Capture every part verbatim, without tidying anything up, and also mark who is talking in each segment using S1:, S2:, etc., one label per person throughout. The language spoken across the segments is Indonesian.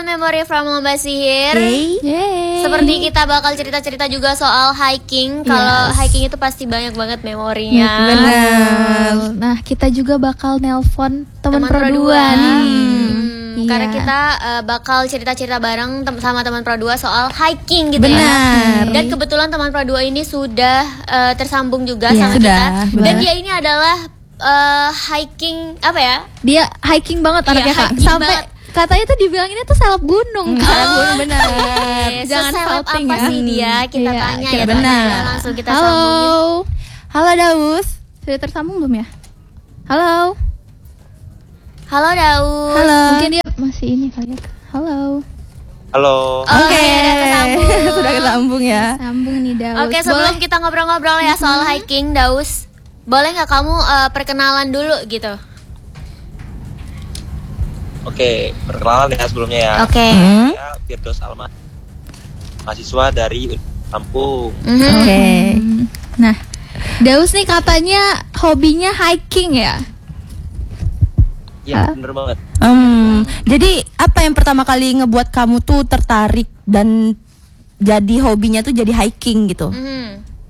S1: Welcome Memory from Lomba Sihir.
S2: Yay. Yay.
S1: Seperti kita bakal cerita-cerita juga soal hiking. Kalau yes. hiking itu pasti banyak banget memorinya.
S2: Benar. Nah, kita juga bakal nelpon teman Pro dua nih.
S1: Hmm, iya. Karena kita uh, bakal cerita-cerita bareng tem- sama teman Pro dua soal hiking gitu.
S2: Benar.
S1: ya. Dan kebetulan teman Pro dua ini sudah uh, tersambung juga
S2: ya,
S1: sama
S2: sudah.
S1: kita.
S2: Benar.
S1: Dan dia ini adalah uh, hiking apa ya?
S2: Dia hiking banget
S1: iya,
S2: anaknya Kak. Sampai banget. Katanya tuh dibilanginnya tuh seleb gunung.
S1: Oh,
S2: gunung benar.
S1: Okay.
S2: Jangan
S1: seleb
S2: salting
S1: apa
S2: ya.
S1: sih dia? Kita iya, tanya ya.
S2: Benar.
S1: Tanya, langsung kita
S2: Halo.
S1: sambungin.
S2: Halo Daus. Sudah tersambung belum ya? Halo.
S1: Halo Daus.
S2: Halo. Mungkin dia masih ini kali ya. Halo.
S3: Halo.
S1: Oke, okay.
S2: Sudah kesambung ya. Sambung nih Daus.
S1: Oke, okay, sebelum boleh kita ngobrol-ngobrol ya soal mm-hmm. hiking, Daus, boleh nggak kamu uh, perkenalan dulu gitu?
S3: Oke, perkenalan ya sebelumnya ya.
S1: Oke. Okay.
S3: Hmm? Saya Firdaus Alma, mahasiswa dari Lampung.
S2: Mm-hmm. Oke. Okay. Nah, Daus nih katanya hobinya hiking ya?
S3: Iya, bener banget.
S4: Um, jadi apa yang pertama kali ngebuat kamu tuh tertarik dan jadi hobinya tuh jadi hiking gitu?
S1: Mm-hmm.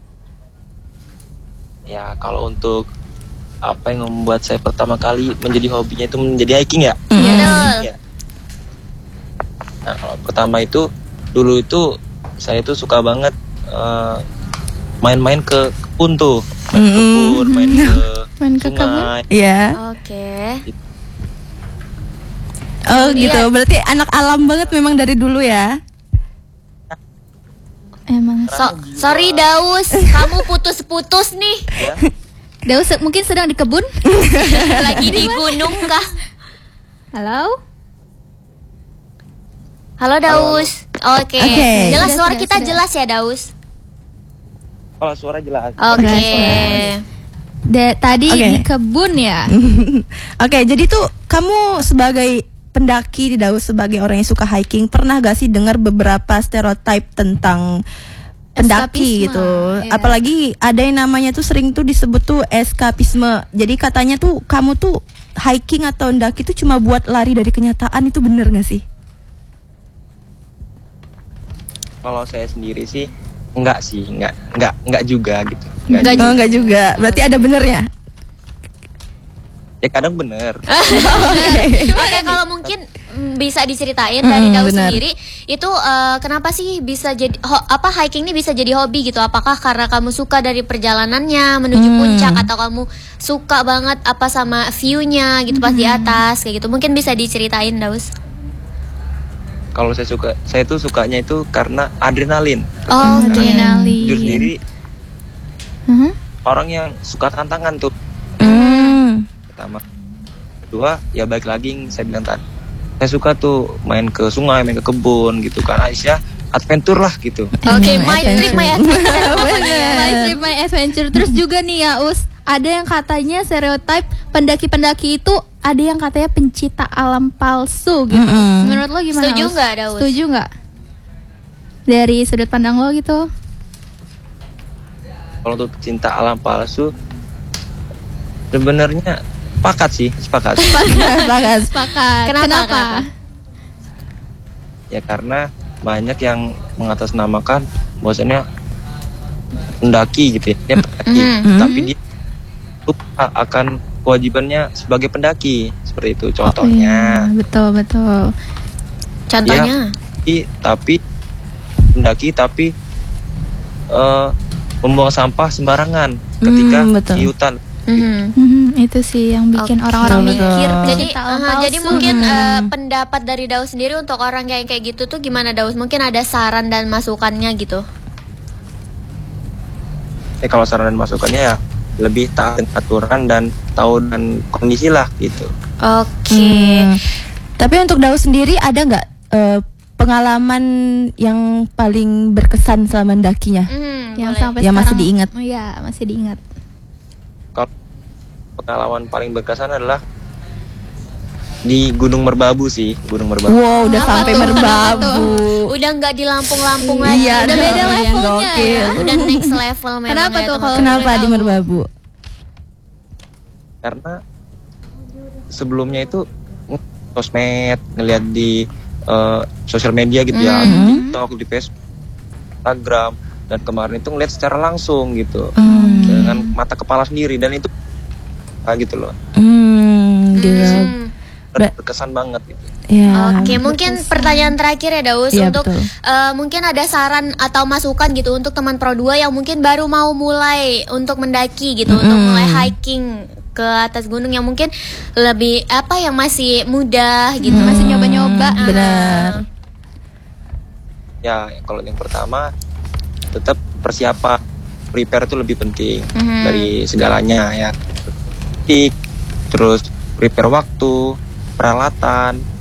S3: Ya, kalau untuk apa yang membuat saya pertama kali menjadi hobinya itu menjadi hiking ya?
S1: Mm-hmm.
S3: Ya. Nah, kalau pertama itu dulu itu saya tuh suka banget uh, main-main ke kebun tuh, main ke kebun, main ke
S2: main ke
S3: sungai.
S4: Iya.
S1: Oke.
S4: Oh gitu, berarti anak alam banget memang dari dulu ya?
S2: Emang.
S1: So, sorry Daus, kamu putus-putus nih.
S3: Ya.
S2: Daus mungkin sedang di kebun?
S1: Lagi di gunung kah?
S2: Halo?
S1: Halo Daus. Oke. Okay. Okay. Jelas suara kita sudah. Jelas ya Daus?
S3: Kalau suara jelas.
S1: Oke. Okay.
S2: De, tadi okay. di kebun ya.
S4: Oke, okay, jadi tuh kamu sebagai pendaki di Daus, sebagai orang yang suka hiking, pernah gak sih dengar beberapa stereotip tentang pendaki gitu? Yeah. Apalagi ada yang namanya tuh sering tuh disebut tuh eskapisme. Jadi katanya tuh kamu tuh hiking atau mendaki tuh cuma buat lari dari kenyataan, itu bener gak sih?
S3: Kalau saya sendiri sih enggak sih, enggak enggak enggak juga gitu.
S4: Enggak, enggak, juga. Oh, enggak juga. Berarti ada benernya?
S3: Ya kadang bener.
S1: Oke, okay, kalau mungkin bisa diceritain hmm, dari Daus sendiri itu uh, kenapa sih bisa jadi ho, apa hiking ini bisa jadi hobi gitu? Apakah karena kamu suka dari perjalanannya menuju hmm. puncak, atau kamu suka banget apa sama view-nya gitu pas hmm. di atas kayak gitu? Mungkin bisa diceritain Daus.
S3: Kalau saya suka, saya tuh sukanya itu karena adrenalin.
S1: Oh,
S3: nah,
S1: adrenalin.
S3: Jujur sendiri
S2: uh-huh.
S3: orang yang suka tantangan tuh.
S4: Mm.
S3: Pertama, kedua ya balik lagi yang saya bilang tadi. Saya suka tuh main ke sungai, main ke kebun gitu kan. Aisyah adventure lah gitu.
S1: Oke, okay, my trip my adventure.
S2: My trip my adventure. Terus juga nih ya Us, ada yang katanya stereotip pendaki-pendaki itu ada yang katanya pencipta alam palsu gitu. Mm-hmm. Menurut lo gimana?
S1: Setuju nggak, Daus?
S2: Setuju nggak? Dari sudut pandang lo gitu?
S3: Kalau untuk pecinta alam palsu, sebenarnya sepakat sih, sepakat.
S2: Sepakat, sepakat. Kenapa? Kenapa?
S3: Ya karena banyak yang mengatasnamakan bahwasanya pendaki gitu ya, pendaki,
S1: mm-hmm.
S3: tapi dia lupa akan kewajibannya sebagai pendaki, seperti itu contohnya.
S2: Oh, iya. Betul betul.
S1: Contohnya?
S3: Ya, tapi pendaki tapi uh, membuang sampah sembarangan ketika
S2: mm,
S3: di hutan.
S2: Mm-hmm. Mm-hmm. Itu sih yang bikin okay. orang-orang mikir.
S1: Jadi, uh, jadi mungkin uh, pendapat dari Daus sendiri untuk orang kayak kayak gitu tuh gimana Daus? Mungkin ada saran dan masukannya gitu?
S3: Eh kalau saran dan masukannya ya lebih taat aturan dan tahu dan kondisi lah gitu.
S1: Oke. Okay.
S4: Hmm. Tapi untuk Daus sendiri ada nggak uh, pengalaman yang paling berkesan selama mendakinya?
S1: Hmm,
S2: yang
S1: boleh.
S2: sampai
S4: yang
S2: sekarang,
S4: masih diingat?
S2: Oh iya, masih diingat.
S3: Kalau pengalaman paling berkesan adalah di Gunung Merbabu sih, Gunung Merbabu.
S4: Wow, udah
S1: apa
S4: sampai
S1: tuh?
S4: Merbabu.
S1: Udah nggak di Lampung-Lampung lagi.
S4: Iya,
S1: udah beda levelnya ya. Udah next level memang.
S2: Kenapa
S1: ya,
S2: tuh kalau
S4: Kenapa di Merbabu?
S3: Karena sebelumnya itu sosmed ngelihat di uh, sosial media gitu ya,
S4: Mm-hmm.
S3: di TikTok, di Facebook, Instagram, dan kemarin itu ngeliat secara langsung gitu
S4: Mm.
S3: dengan mata kepala sendiri, dan itu ah, gitu loh,
S4: Hmm, gitu.
S1: Hmm.
S4: Ber-
S3: berkesan banget gitu.
S4: Ya.
S1: Oke, mungkin pertanyaan terakhir ya Daus,
S4: Iya,
S1: untuk
S4: betul.
S1: eh, mungkin ada saran atau masukan gitu untuk teman Pro dua yang mungkin baru mau mulai untuk mendaki gitu, untuk
S4: Mm-mm.
S1: mulai hiking ke atas gunung yang mungkin lebih apa yang masih mudah gitu,
S2: Hmm, masih nyoba-nyoba.
S1: Ah.
S4: Benar.
S3: Ya, kalau yang pertama tetap persiapan, prepare itu lebih penting
S1: Mhm.
S3: dari segalanya ya. Tik, terus prepare waktu, peralatan,